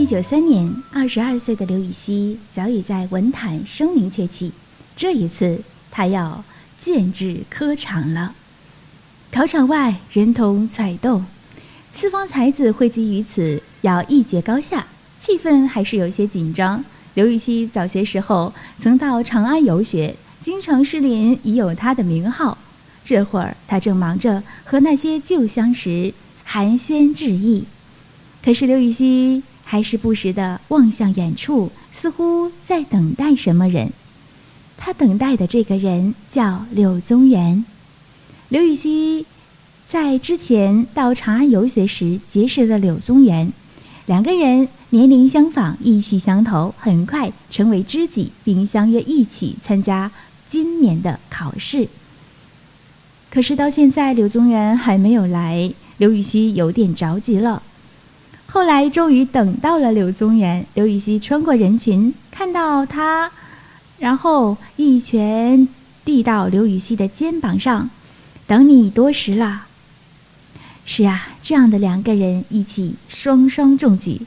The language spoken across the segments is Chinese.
1793年，22岁的刘禹锡早已在文坛声名鹊起。这一次，他要建制科场了。考场外，人头攒动，四方才子汇集于此，要一决高下，气氛还是有些紧张。刘禹锡早些时候曾到长安游学，京城士林已有他的名号。这会儿，他正忙着和那些旧相识寒暄致意。可是刘禹锡还是不时地望向远处，似乎在等待什么人。他等待的这个人叫柳宗元。刘禹锡在之前到长安游学时结识了柳宗元，两个人年龄相仿，意气相投，很快成为知己，并相约一起参加今年的考试。可是到现在柳宗元还没有来，刘禹锡有点着急了。后来终于等到了柳宗元，刘禹锡穿过人群，看到他，然后一拳递到刘禹锡的肩膀上，等你多时了。是啊，这样的两个人一起双双中举。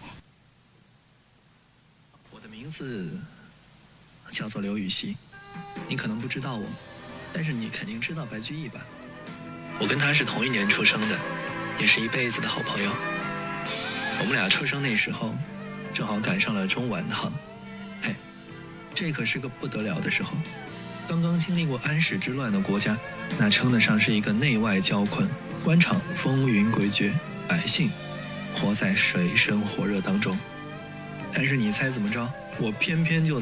我的名字叫做刘禹锡，你可能不知道我，但是你肯定知道白居易吧？我跟他是同一年出生的，也是一辈子的好朋友。我们俩出生那时候，正好赶上了中晚唐。嘿，这可是个不得了的时候。刚刚经历过安史之乱的国家，那称得上是一个内外交困，官场风云诡谲，百姓活在水深火热当中。但是你猜怎么着？我偏偏就